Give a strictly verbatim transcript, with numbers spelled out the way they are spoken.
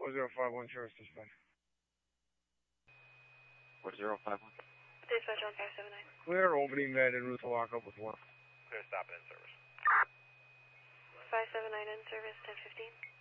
four zero five one, service dispatch. four zero five one. Dispatch on five seven nine. Clear, opening med en route to lock up with one. Clear, stop and in service. five seven nine in service, ten fifteen.